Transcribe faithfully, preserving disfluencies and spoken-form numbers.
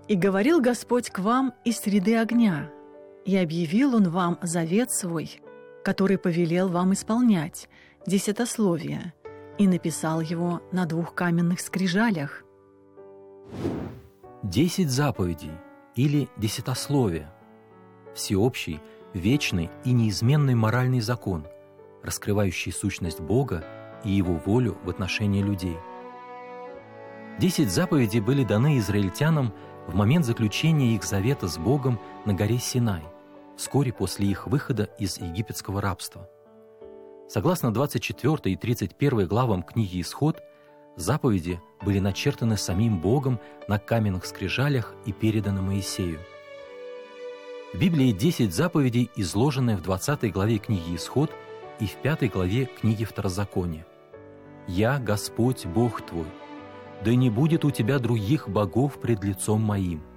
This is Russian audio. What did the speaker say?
«И говорил Господь к вам из среды огня, и объявил Он вам завет свой, который повелел вам исполнять, десятословие, и написал его на двух каменных скрижалях». Десять заповедей или десятословие – всеобщий, вечный и неизменный моральный закон, раскрывающий сущность Бога и Его волю в отношении людей. Десять заповедей были даны израильтянам в момент заключения их завета с Богом на горе Синай, вскоре после их выхода из египетского рабства. Согласно двадцать четвёртой и тридцать первой главам книги «Исход», заповеди были начертаны самим Богом на каменных скрижалях и переданы Моисею. В Библии десять заповедей изложены в двадцатой главе книги «Исход» и в пятой главе книги Второзакония. «Я Господь Бог твой, да не будет у тебя других богов пред лицом Моим.